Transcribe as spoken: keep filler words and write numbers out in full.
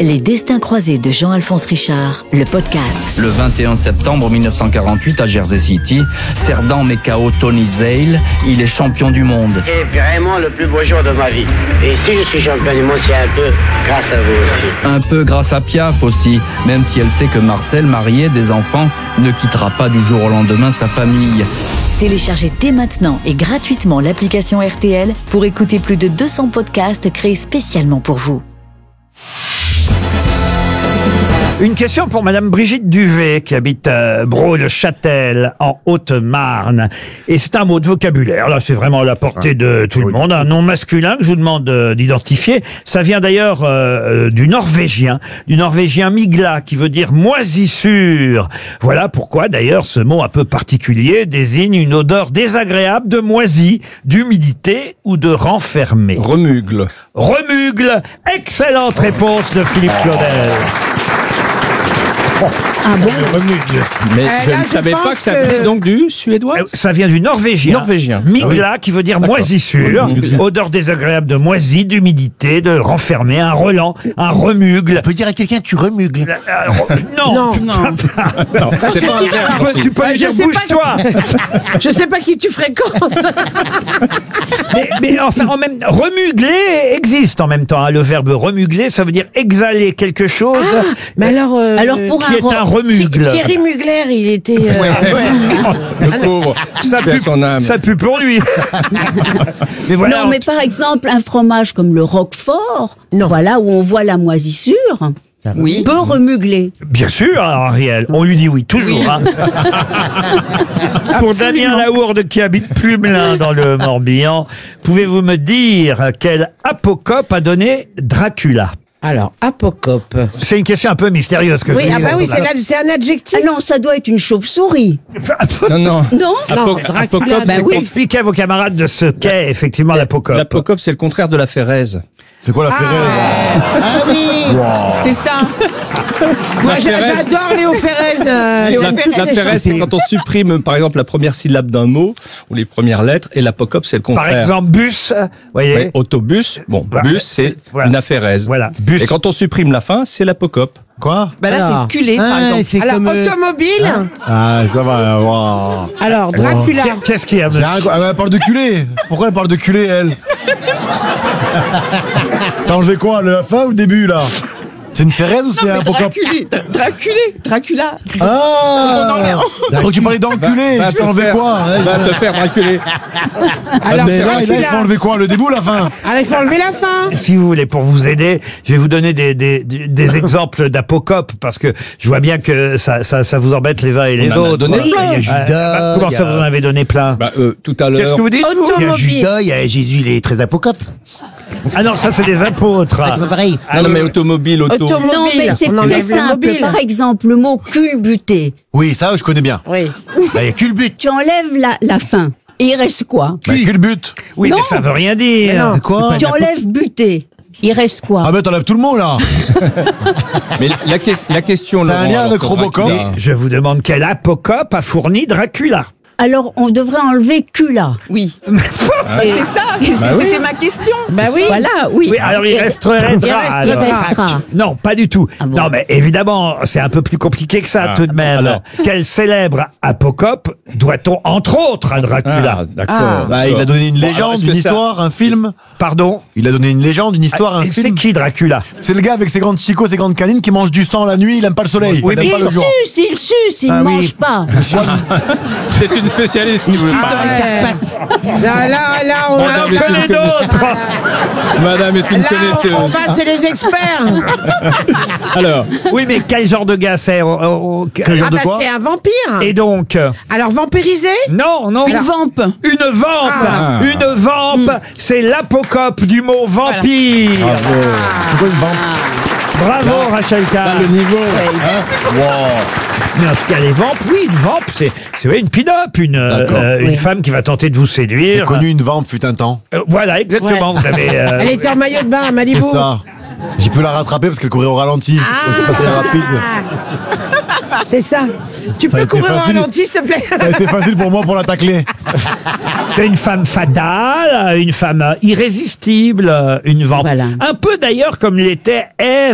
Les destins croisés de Jean-Alphonse Richard, le podcast. Le vingt et un septembre mille neuf cent quarante-huit à Jersey City, Cerdan met K O Tony Zale, il est champion du monde. C'est vraiment le plus beau jour de ma vie. Et si je suis champion du monde, c'est un peu grâce à vous aussi. Un peu grâce à Piaf aussi, même si elle sait que Marcel, marié, des enfants, ne quittera pas du jour au lendemain sa famille. Téléchargez dès maintenant et gratuitement l'application R T L pour écouter plus de deux cents podcasts créés spécialement pour vous. Une question pour Madame Brigitte Duvet, qui habite euh, Brault-le-Châtel, en Haute-Marne. Et c'est un mot de vocabulaire. Là, c'est vraiment à la portée de tout le monde. Un nom masculin que je vous demande euh, d'identifier. Ça vient d'ailleurs euh, du norvégien, du norvégien migla, qui veut dire moisissure. Voilà pourquoi, d'ailleurs, ce mot un peu particulier désigne une odeur désagréable de moisi, d'humidité ou de renfermé. Remugle. Remugle. Excellente réponse de Philippe Claudel. Ah bon? Mais Euh, je là, ne je savais pas pense que ça que- venait donc du suédois. Euh, Ça vient du norvégien. Norvégien. Migla, qui veut dire moisissure. Odeur désagréable de moisi, d'humidité, de renfermé, un relent, un remugle. On peut dire à quelqu'un tu remugles. Euh, euh, non, Non, tu, non. Non, c'est que pas si- un verbe. tu peux, tu peux Ah, lui je dire sais pas bouge-toi. Je sais pas qui tu fréquentes. mais, mais enfin, en même remugler existe en même temps. Hein. Le verbe remugler, ça veut dire exhaler quelque chose Mais alors, euh, Alors pour qui un est ro- un remugle. Thierry Mugler, il était. euh, Le pauvre. Ça Paix à pue, son âme. ça pue pour lui. mais voilà. Non, mais par exemple, un fromage comme le Roquefort, Non. voilà, où on voit la moisissure, Oui. peut remugler. Bien sûr, Ariel. On lui dit oui, toujours. Hein. Pour Damien Laourde, qui habite Plumelin, dans le Morbihan, pouvez-vous me dire quel apocope a donné Dracula? Alors, apocope. C'est une question un peu mystérieuse que Oui, je ah vous bah oui, pose. c'est là- c'est un adjectif. Ah non, ça doit être une chauve-souris. Non, non. Non Apo- Dracula, Apocope, bah c'est oui. Expliquez à vos camarades de ce qu'est effectivement l'apocope. L'apocope, c'est le contraire de la Férèse. C'est quoi la Férèse? Ah oui, c'est ça. Moi, j'a- Férèse. j'adore Léo Ferrez. euh, Léo La, Ferrez la est Férèse, c'est chanté. quand on supprime, par exemple, la première syllabe d'un mot, ou les premières lettres, et l'apocope, c'est le Par contraire. exemple, bus, vous voyez. Oui, autobus, bon, Voilà, bus, c'est voilà. une aphérèse. Voilà, bus. Et quand on supprime la fin, c'est l'apocope. Quoi? Bah là, Alors. c'est culé, par Ah, exemple. c'est Alors, comme. euh, automobile. Ah, ça va. Wow. Alors, Dracula. Qu'est-ce qu'il y a, J'ai monsieur? rien- ah, elle parle de culé. Pourquoi elle parle de culé, elle? T'as enlevé quoi, la fin ou le début, là? C'est une Férèse ou c'est un apocope? Draculé, Draculé, Dracula. Ah! J'ai cru que tu parlais d'enculé. Va Je t'ai te enlevé faire- quoi? hein? Va te faire draculer. Alors, Mais là, là, il faut Dracula. enlever quoi? Le début ou la fin? Alors, il faut enlever la fin. Si vous voulez, pour vous aider, je vais vous donner des, des, des, des exemples d'apocope, parce que je vois bien que ça, ça, ça vous embête les uns et les en a autres. donné quoi. plein. Il y a Judas. Comment il y ça, a- vous en avez donné plein? Bah, euh, tout à l'heure. Qu'est-ce que vous dites, vous? Il y a Automobile. Judas, il y a Jésus, il est très apocope. Ah non, ça, c'est des apôtres. Ah, c'est pas pareil. Non, non, mais automobile, auto. Automobile. Non, mais c'est On très enlève le simple. mobile. Par exemple, le mot culbuter. Oui, ça, je connais bien. Oui. Bah, il y a culbut. Tu enlèves la, la fin. Et il reste quoi Bah, culbut. Oui, Non. mais ça veut rien dire. Quoi? Tu enlèves buter. Il reste quoi Ah, bah, t'enlèves tout le mot, là. Mais la, ques- la question, C'est un Laurent, lien alors, avec sur Robocop. Dracula. Je vous demande quel apocope a fourni Dracula? Alors, on devrait enlever cula. Oui. Et- C'est ça, c'était ma question. Bah oui. Voilà, oui. Oui, alors il Et- resterait Il Dra, reste alors. Dracula. Non, pas du tout. Ah bon. Non, mais évidemment, c'est un peu plus compliqué que ça Ah, tout de même. alors. Quel célèbre apocope doit-on, entre autres, à Dracula? Ah, d'accord. Ah. Bah, il a donné une Bon, légende, alors, est-ce une que ça- histoire, un film. Pardon? Il a donné une légende, une histoire, un Et c'est film. qui Dracula? C'est le gars avec ses grandes chicots, ses grandes canines qui mange du sang la nuit, il aime pas le soleil. Oui, il mais aime pas Il le jour. suce, il suce, il Ah ne oui. mange pas. C'est une spécialiste qui vous parle. Là, là, là, on On a. en connaît d'autres. Madame est une Là, on, on connaisseuse. va, c'est les experts. Alors, Oui, mais quel genre de gars c'est? Oh, oh, oh, Quel genre Ah de bah quoi? c'est un vampire. Et donc? Alors vampirisé. Non, non. Une vampe. Une vampe. Ah. Une vampe. C'est l'apocope du mot vampire. Pourquoi une vampe? Bravo, Rachel Carr. là, le niveau. Mais en tout cas, les vampes, oui, une vampe, c'est, c'est oui, une pin-up, une, D'accord. euh, une Oui. femme qui va tenter de vous J'ai séduire. connu une vampe fut un temps. Euh, voilà, exactement. Ouais. Vous avez. euh, Elle était en maillot de bain à Malibu. C'est ça. J'ai pu la rattraper parce qu'elle courait au ralenti. C'était rapide. C'est ça. Tu Ça a peux été courir au facile. ralenti, s'il te plaît. Ça a été facile pour moi pour la tacler. C'était une femme fatale, une femme irrésistible, une vampe. Voilà. Un peu d'ailleurs comme l'était Ève.